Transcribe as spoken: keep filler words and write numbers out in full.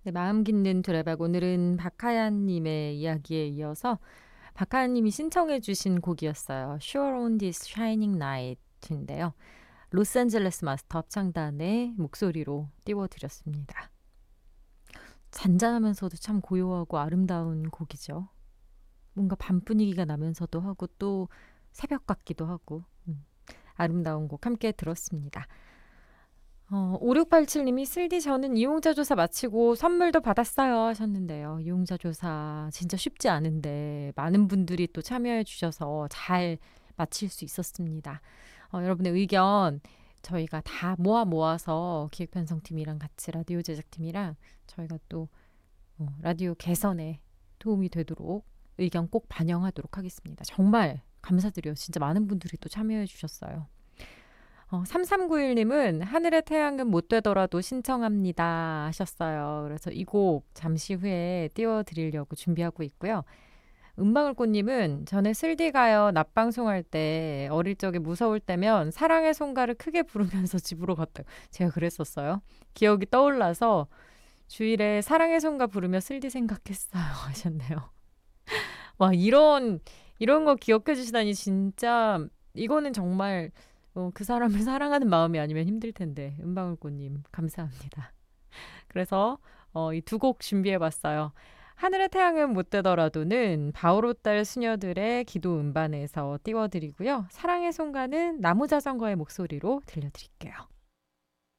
네, 마음 깊는 두레박 오늘은 박하연 님의 이야기에 이어서 박하연 님이 신청해 주신 곡이었어요. Sure on this shining night인데요. 로스앤젤레스 마스터 합창단의 목소리로 띄워드렸습니다. 잔잔하면서도 참 고요하고 아름다운 곡이죠. 뭔가 밤 분위기가 나면서도 하고 또 새벽 같기도 하고 음, 아름다운 곡 함께 들었습니다. 어, 오육팔칠 님이 슬디 저는 이용자 조사 마치고 선물도 받았어요 하셨는데요. 이용자 조사 진짜 쉽지 않은데 많은 분들이 또 참여해 주셔서 잘 마칠 수 있었습니다. 어, 여러분의 의견 저희가 다 모아 모아서 기획편성팀이랑 같이 라디오 제작팀이랑 저희가 또 어, 라디오 개선에 도움이 되도록 의견 꼭 반영하도록 하겠습니다. 정말 감사드려요. 진짜 많은 분들이 또 참여해 주셨어요. 어, 삼삼구일 님은 하늘의 태양은 못 되더라도 신청합니다 하셨어요. 그래서 이 곡 잠시 후에 띄워드리려고 준비하고 있고요. 은방울꽃님은 전에 슬디가요 낮방송할 때 어릴 적에 무서울 때면 사랑의 송가를 크게 부르면서 집으로 갔다. 제가 그랬었어요. 기억이 떠올라서 주일에 사랑의 송가 부르며 슬디 생각했어요 하셨네요. 와 이런 이런 거 기억해 주시다니 진짜 이거는 정말 어, 그 사람을 사랑하는 마음이 아니면 힘들 텐데 은방울꽃님 감사합니다. 그래서 어, 이 두 곡 준비해봤어요. 하늘의 태양은 못 되더라도는 바오로딸 수녀들의 기도 음반에서 띄워드리고요. 사랑의 송가는 나무 자전거의 목소리로 들려드릴게요.